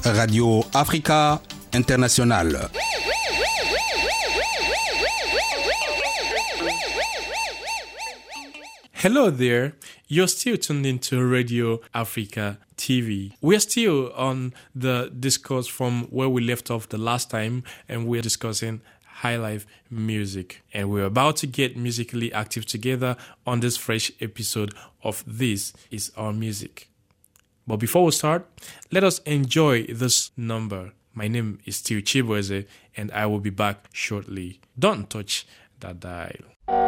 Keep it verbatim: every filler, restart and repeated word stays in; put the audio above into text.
Radio Africa International. Hello there. You're still tuned into Radio Africa T V. We're still on the discourse from where we left off the last time, and we're discussing high life music. And we're about to get musically active together on this fresh episode of This Is Our Music. But before we start, let us enjoy this number. My name is Tio Chibueze, and I will be back shortly. Don't touch that dial.